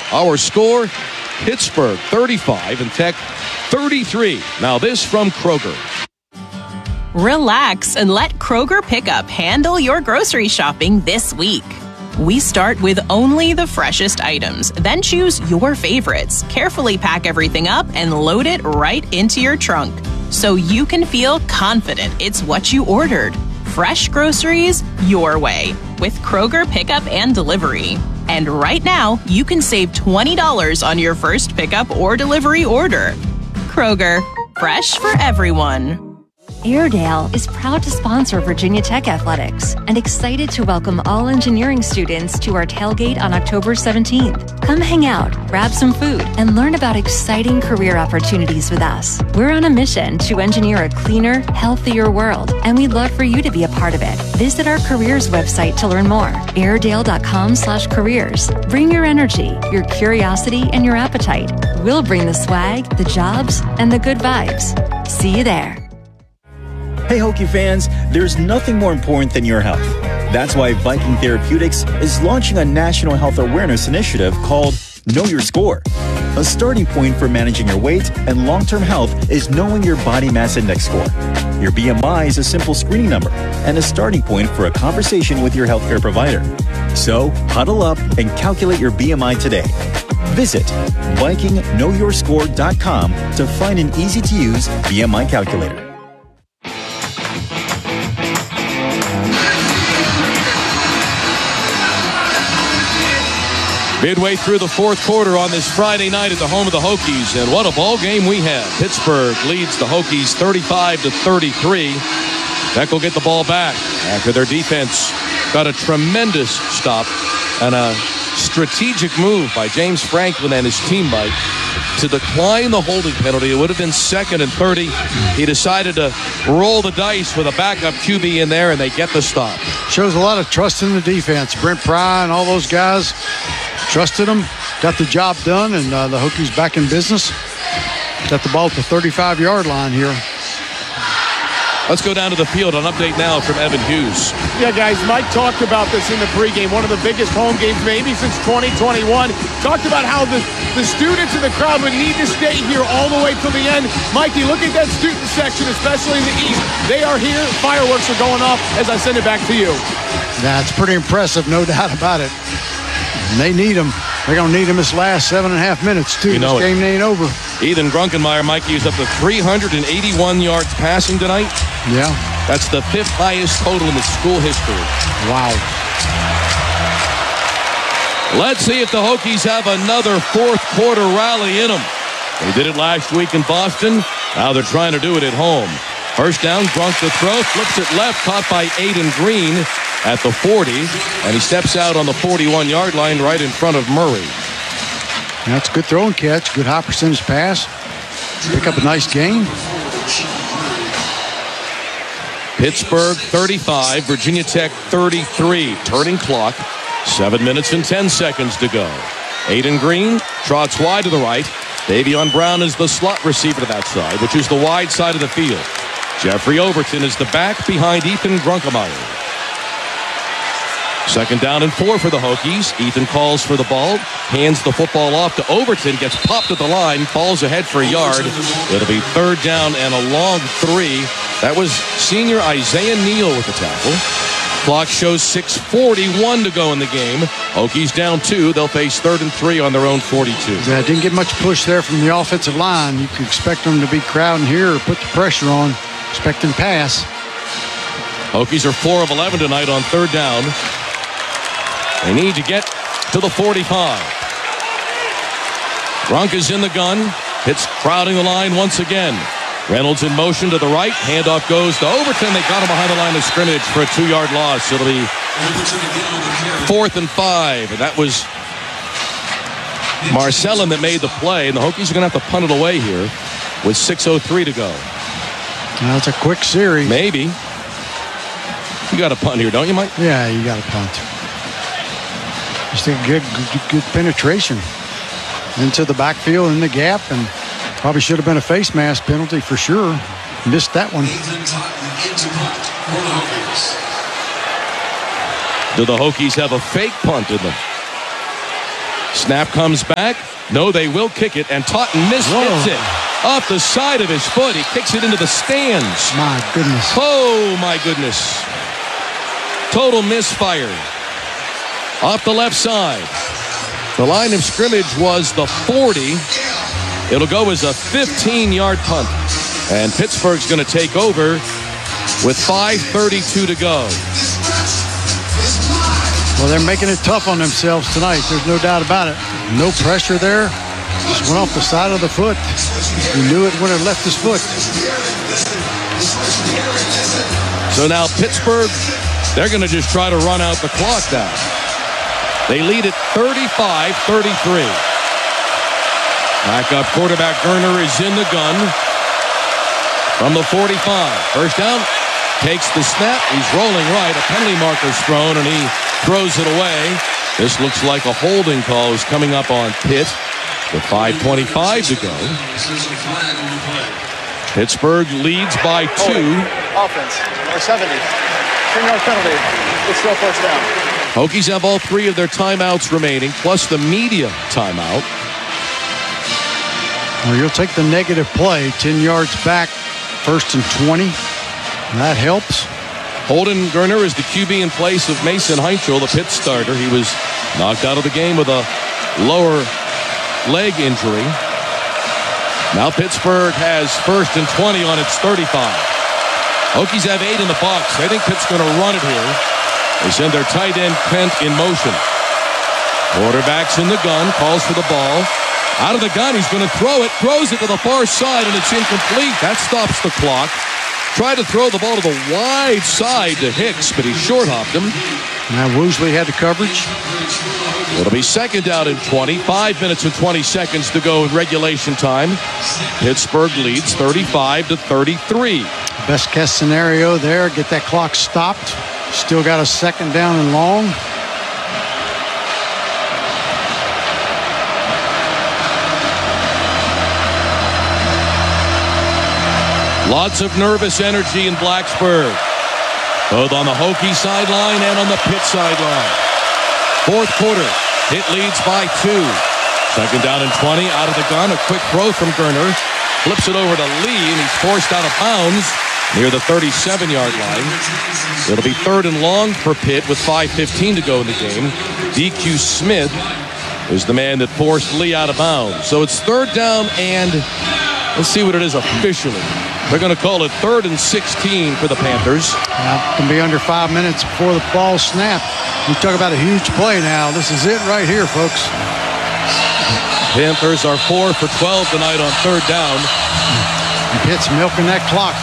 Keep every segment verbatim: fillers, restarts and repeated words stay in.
Our score, Pittsburgh thirty-five and Tech thirty-three. Now this from Kroger. Relax and let Kroger Pickup handle your grocery shopping this week. We start with only the freshest items, then choose your favorites, carefully pack everything up, and load it right into your trunk so you can feel confident it's what you ordered. Fresh groceries your way with Kroger Pickup and Delivery. And right now, you can save twenty dollars on your first pickup or delivery order. Kroger, fresh for everyone. Airedale is proud to sponsor Virginia Tech Athletics and excited to welcome all engineering students to our tailgate on October seventeenth. Come hang out, grab some food, and learn about exciting career opportunities with us. We're on a mission to engineer a cleaner, healthier world, and we'd love for you to be a part of it. Visit our careers website to learn more, airedale.com slash careers. Bring your energy, your curiosity, and your appetite. We'll bring the swag, the jobs, and the good vibes. See you there. Hey Hokie fans, there's nothing more important than your health. That's why Viking Therapeutics is launching a national health awareness initiative called Know Your Score. A starting point for managing your weight and long-term health is knowing your body mass index score. Your B M I is a simple screening number and a starting point for a conversation with your healthcare provider. So huddle up and calculate your B M I today. Visit Viking Know Your Score dot com to find an easy-to-use B M I calculator. Midway through the fourth quarter on this Friday night at the home of the Hokies, and what a ball game we had. Pittsburgh leads the Hokies thirty-five to thirty-three. Tech will get the ball back after their defense got a tremendous stop and a strategic move by James Franklin and his team bite to decline the holding penalty. It would have been second and thirty. He decided to roll the dice with a backup Q B in there, and they get the stop. Shows a lot of trust in the defense. Brent Pry and all those guys trusted them, got the job done, and uh, the Hokies back in business. Got the ball at the thirty-five-yard line here. Let's go down to the field. An update now from Evan Hughes. Yeah, guys, Mike talked about this in the pregame. One of the biggest home games maybe since twenty twenty-one. Talked about how the, the students in the crowd would need to stay here all the way till the end. Mikey, look at that student section, especially in the East. They are here. Fireworks are going off as I send it back to you. That's pretty impressive, no doubt about it. And they need them. They're going to need them this last seven and a half minutes, too. You know this game ain't over. Ethan Grunkenmeyer, Mikey, is up to three hundred eighty-one yards passing tonight. Yeah. That's the fifth highest total in the school history. Wow. Let's see if the Hokies have another fourth quarter rally in them. They did it last week in Boston. Now they're trying to do it at home. First down, Grunk to throw, flips it left, caught by Aiden Green at the forty, and he steps out on the forty-one-yard line right in front of Murray. That's a good throw and catch, good high percentage pass. Pick up a nice gain. Pittsburgh thirty-five, Virginia Tech thirty-three. Turning clock, seven minutes and ten seconds to go. Aiden Green trots wide to the right. Davion Brown is the slot receiver to that side, which is the wide side of the field. Jeffrey Overton is the back behind Ethan Grunkemeyer. Second down and four for the Hokies. Ethan calls for the ball, hands the football off to Overton, gets popped at the line, falls ahead for a yard. It'll be third down and a long three. That was senior Isaiah Neal with the tackle. Clock shows six forty-one to go in the game. Hokies down two. They'll face third and three on their own forty-two. Yeah, didn't get much push there from the offensive line. You could expect them to be crowding here or put the pressure on. Expecting pass. Hokies are four of eleven tonight on third down. They need to get to the forty-five. Grunk is in the gun. It's crowding the line once again. Reynolds in motion to the right. Handoff goes to Overton. They got him behind the line of scrimmage for a two-yard loss. It'll be fourth and five. And that was Marcellin that made the play. And the Hokies are going to have to punt it away here with six oh three to go. That's a quick series. Maybe. You got a punt here, don't you, Mike? Yeah, you got a punt. Just a good, good, good penetration into the backfield in the gap, and probably should have been a face mask penalty for sure. Missed that one. Do the Hokies have a fake punt in them? Snap comes back. No, they will kick it, and Totten mishits it. Off the side of his foot, he kicks it into the stands. My goodness. Oh, my goodness. Total misfire. Off the left side. The line of scrimmage was the forty. It'll go as a fifteen-yard punt. And Pittsburgh's going to take over with five thirty-two to go. Well, they're making it tough on themselves tonight. There's no doubt about it. No pressure there. Just went off the side of the foot. He knew it when it left his foot. So now Pittsburgh, they're going to just try to run out the clock now. They lead at thirty-five thirty-three. Backup quarterback Gerner is in the gun from the forty-five. First down, takes the snap. He's rolling right. A penalty marker's thrown, and he throws it away. This looks like a holding call is coming up on Pitt with five twenty-five to go. Pittsburgh leads by two. Offense, number seventy. ten-yard penalty. It's still first down. Hokies have all three of their timeouts remaining, plus the media timeout. Well, you'll take the negative play, ten yards back, first and twenty. That helps. Holden Gerner is the Q B in place of Mason Heinchel, the Pitt starter. He was knocked out of the game with a lower leg injury. Now Pittsburgh has first and twenty on its thirty-five. Hokies have eight in the box. I think Pitt's going to run it here. They send their tight end Kent in motion. Quarterback's in the gun, calls for the ball. Out of the gun, he's going to throw it, throws it to the far side, and it's incomplete. That stops the clock. Tried to throw the ball to the wide side to Hicks, but he short-hopped him. Now Woosley had the coverage. It'll be second down and twenty. Five minutes and twenty seconds to go in regulation time. Pittsburgh leads thirty-five to thirty-three. Best case scenario there, get that clock stopped. Still got a second down and long. Lots of nervous energy in Blacksburg, both on the Hokie sideline and on the Pitt sideline. Fourth quarter, Pitt leads by two. Second down and twenty, out of the gun. A quick throw from Gerner. Flips it over to Lee, and he's forced out of bounds near the thirty-seven-yard line. It'll be third and long for Pitt with five fifteen to go in the game. D Q Smith is the man that forced Lee out of bounds. So it's third down and, let's see what it is officially. They're going to call it third and sixteen for the Panthers. Yeah, can be under five minutes before the ball snap. We talk about a huge play now. This is it right here, folks. Panthers are four for twelve tonight on third down. Pitt's milking that clock.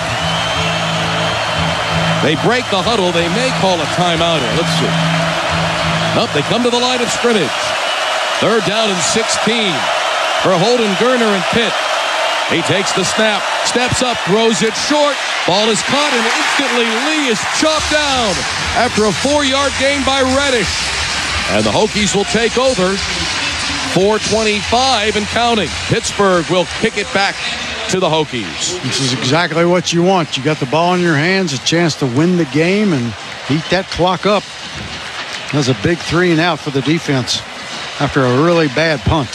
They break the huddle. They may call a timeout here. Let's see. Nope, they come to the line of scrimmage. Third down and sixteen for Holden Gerner and Pitt. He takes the snap, steps up, throws it short. Ball is caught, and instantly Lee is chopped down after a four-yard gain by Reddish. And the Hokies will take over. four twenty-five and counting. Pittsburgh will kick it back to the Hokies. This is exactly what you want. You got the ball in your hands, a chance to win the game and heat that clock up. That's a big three and out for the defense after a really bad punt.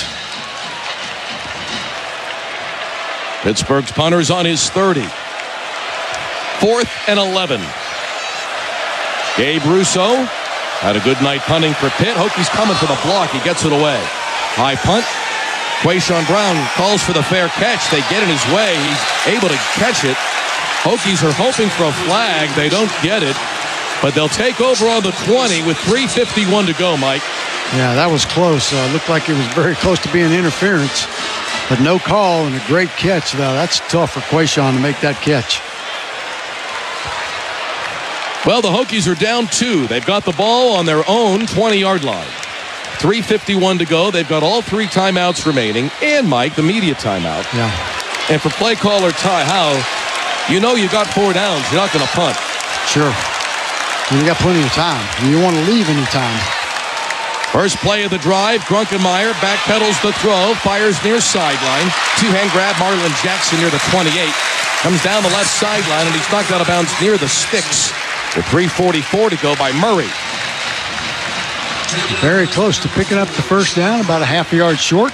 Pittsburgh's punter's on his thirty. Fourth and eleven. Gabe Russo had a good night punting for Pitt. Hokies coming for the block. He gets it away. High punt. Quayshawn Brown calls for the fair catch. They get in his way. He's able to catch it. Hokies are hoping for a flag. They don't get it. But they'll take over on the twenty with three fifty-one to go, Mike. Yeah, that was close. Uh, looked like it was very close to being interference. But no call and a great catch, though. That's tough for Quayshawn to make that catch. Well, the Hokies are down two. They've got the ball on their own twenty-yard line. three fifty-one to go. They've got all three timeouts remaining. And, Mike, the media timeout. Yeah. And for play caller Ty Howe, you know you got four downs. You're not going to punt. Sure. And you got plenty of time. And you want to leave any time. First play of the drive, Grunkenmeyer backpedals the throw, fires near sideline. Two-hand grab, Marlon Jackson near the twenty-eight. Comes down the left sideline, and he's knocked out of bounds near the sticks. With three forty-four to go by Murray. Very close to picking up the first down, about a half a yard short.